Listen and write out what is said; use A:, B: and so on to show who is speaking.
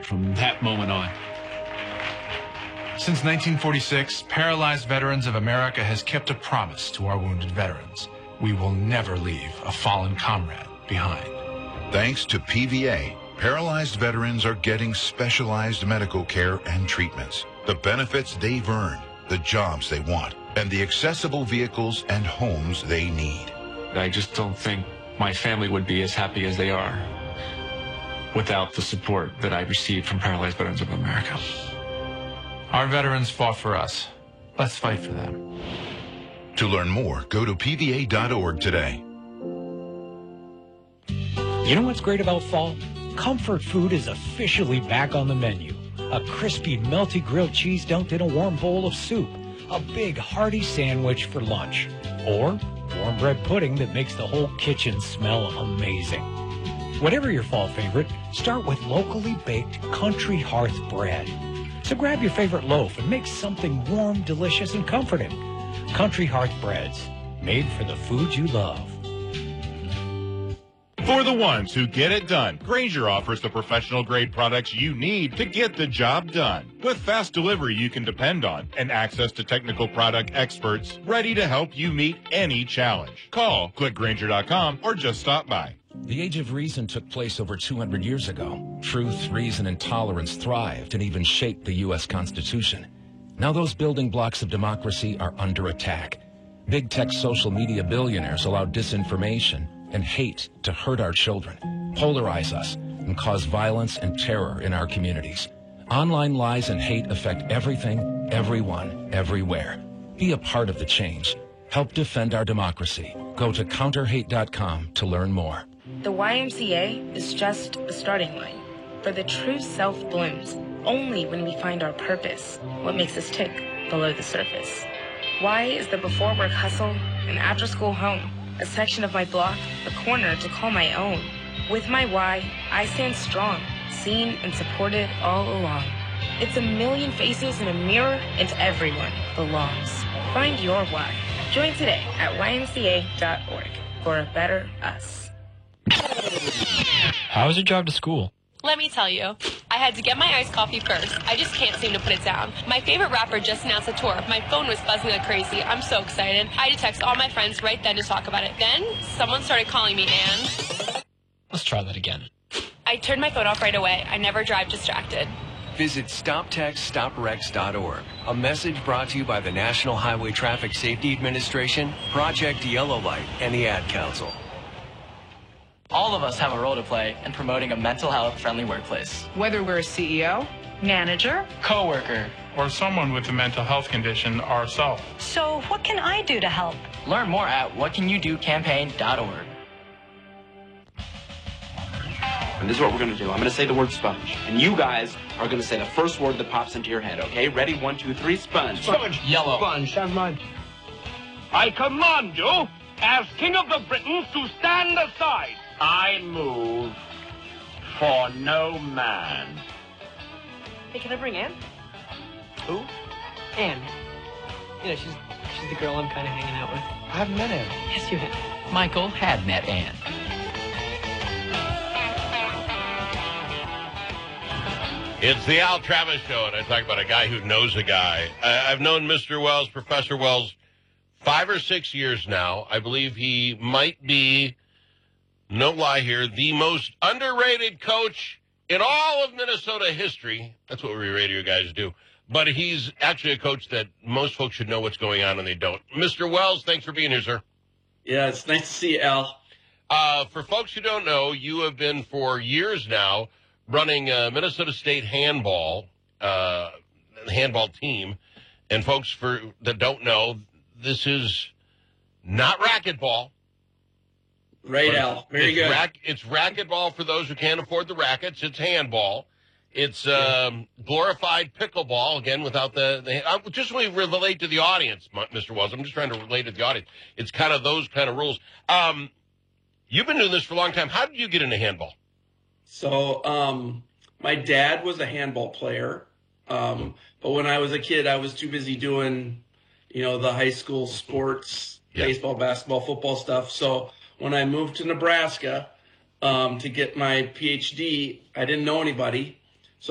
A: it from that moment on.
B: Since 1946, Paralyzed Veterans of America has kept a promise to our wounded veterans. We will never leave a fallen comrade behind.
C: Thanks to PVA, paralyzed veterans are getting specialized medical care and treatments, the benefits they've earned, the jobs they want, and the accessible vehicles and homes they need.
D: I just don't think my family would be as happy as they are without the support that I received from Paralyzed Veterans of America.
B: Our veterans fought for us. Let's fight for them.
C: To learn more, go to pva.org today.
E: You know what's great about fall? Comfort food is officially back on the menu. A crispy, melty grilled cheese dunked in a warm bowl of soup. A big, hearty sandwich for lunch. Or warm bread pudding that makes the whole kitchen smell amazing. Whatever your fall favorite, start with locally baked Country Hearth bread. So grab your favorite loaf and make something warm, delicious, and comforting. Country Hearth breads, made for the food you love.
F: For the ones who get it done, Grainger offers the professional-grade products you need to get the job done. With fast delivery you can depend on and access to technical product experts ready to help you meet any challenge. Call, click Grainger.com, or just stop by.
G: The Age of Reason took place over 200 years ago. Truth, reason, and tolerance thrived and even shaped the U.S. Constitution. Now those building blocks of democracy are under attack. Big tech social media billionaires allow disinformation and hate to hurt our children, polarize us, and cause violence and terror in our communities. Online lies and hate affect everything, everyone, everywhere. Be a part of the change. Help defend our democracy. Go to counterhate.com to learn more.
H: The YMCA is just a starting line. For the true self blooms only when we find our purpose, what makes us tick below the surface. Y is the before work hustle and after school home, a section of my block, a corner to call my own. With my Y, I stand strong, seen and supported all along. It's a million faces in a mirror and everyone belongs. Find your Y. Join today at ymca.org for a better us.
I: How was your drive to school?
J: Let me tell you, I had to get my iced coffee first. I just can't seem to put it down. My favorite rapper just announced a tour. My phone was buzzing like crazy. I'm so excited. I had to text all my friends right then to talk about it. Then, someone started calling me and...
I: Let's try that again.
J: I turned my phone off right away. I never drive distracted.
K: Visit StopTextStopWrecks.org. A message brought to you by the National Highway Traffic Safety Administration, Project Yellow Light, and the Ad Council.
L: All of us have a role to play in promoting a mental health-friendly workplace.
M: Whether we're a CEO, manager,
L: coworker,
N: or someone with a mental health condition ourselves.
O: So what can I do to help?
L: Learn more at whatcanyoudocampaign.org.
P: And this is what we're going to do. I'm going to say the word sponge. And you guys are going to say the first word that pops into your head, okay? Ready? 1, 2, 3, sponge.
Q: Sponge.
L: Yellow.
Q: Sponge. That's mine. I command you, as King of the Britons, to stand aside. I move for no man.
R: Hey, can I bring Ann?
Q: Who?
R: Ann. You know, she's the girl I'm kind of hanging out with.
Q: I haven't met Ann.
R: Yes, you have.
L: Michael had met Ann.
S: It's the Al Travis Show, and I talk about a guy who knows a guy. I've known Mr. Wells, Professor Wells, 5 or 6 years now. I believe he might be, no lie here, the most underrated coach in all of Minnesota history. That's what we radio guys do. But he's actually a coach that most folks should know what's going on, and they don't. Mr. Wells, thanks for being here, sir.
T: Yeah, it's nice to see you, Al.
S: For folks who don't know, you have been for years now running Minnesota State handball team. And folks that don't know, this is not racquetball.
T: Right, Al. Very good.
S: It's racquetball for those who can't afford the rackets. It's handball. It's glorified pickleball, again, without just when we relate to the audience, Mr. Wells. I'm just trying to relate to the audience. It's kind of those kind of rules. You've been doing this for a long time. How did you get into handball?
T: So my dad was a handball player, but when I was a kid, I was too busy doing, the high school sports, baseball, basketball, football stuff. So when I moved to Nebraska to get my PhD, I didn't know anybody.